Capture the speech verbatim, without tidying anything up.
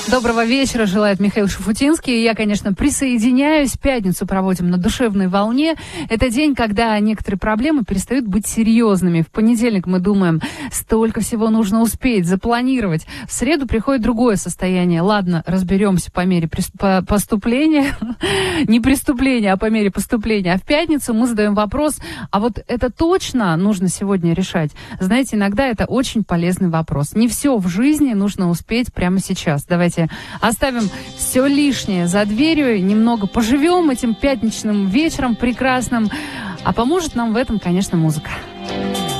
Доброго вечера, желает Михаил Шуфутинский. И я, конечно, присоединяюсь. Пятницу проводим на душевной волне. Это день, когда некоторые проблемы перестают быть серьезными. В понедельник мы думаем, столько всего нужно успеть, запланировать. В среду приходит другое состояние. Ладно, разберемся по мере прис- поступления. Не преступления, а по мере поступления. А в пятницу мы задаем вопрос, а вот это точно нужно сегодня решать? Знаете, иногда это очень полезный вопрос. Не все в жизни нужно успеть прямо сейчас. Давайте оставим все лишнее за дверью, немного поживем этим пятничным вечером прекрасным. А поможет нам в этом, конечно, музыка.